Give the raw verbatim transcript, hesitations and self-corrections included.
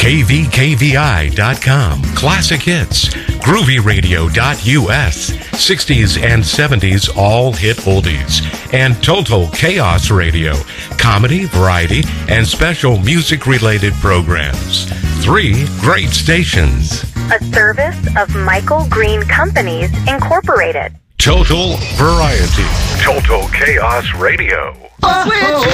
K V K V I dot com, classic hits, groovy radio dot U S, sixties and seventies all hit oldies, and Total Chaos Radio, comedy, variety, and special music-related programs. Three great stations. A service of Michael Green Companies, Incorporated. Total Variety. Total Chaos Radio. Switch